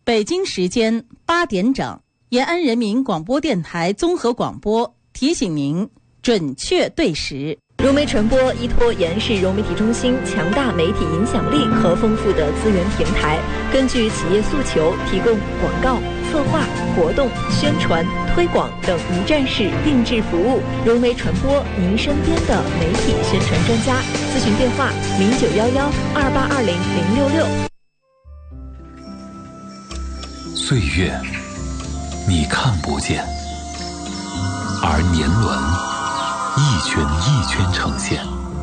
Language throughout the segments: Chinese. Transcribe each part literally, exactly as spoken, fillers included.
北京时间八点整，延安人民广播电台综合广播提醒您准确对时。 融媒传播依托延安市融媒体中心强大媒体影响力和丰富的资源平台，根据企业诉求提供广告、策划、活动、宣传、推广等一站式定制服务。融媒传播，您身边的媒体宣传专家。咨询电话：零九幺幺二八二零零六六。 岁月，你看不见，而年轮一圈一圈呈现；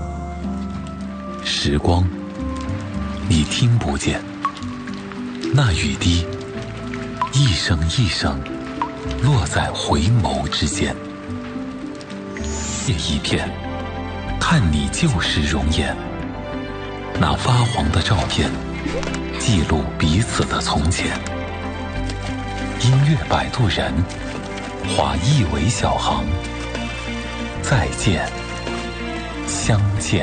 时光，你听不见，那雨滴一声一声落在回眸之间。这一片，看你旧时容颜，那发黄的照片，记录彼此的从前。音乐摆渡人，化一为小行，再见，相见。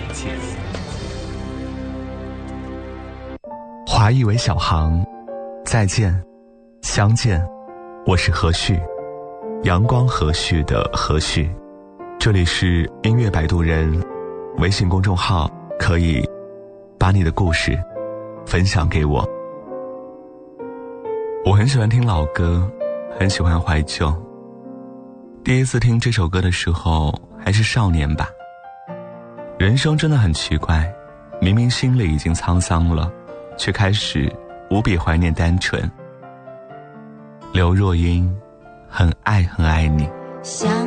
华裔为小行，再见，相见。我是何旭，阳光和煦的何旭。这里是音乐摆渡人微信公众号，可以把你的故事分享给我。我很喜欢听老歌，很喜欢怀旧。第一次听这首歌的时候还是少年吧。人生真的很奇怪，明明心里已经沧桑了，却开始无比怀念单纯。刘若英，很爱很爱你。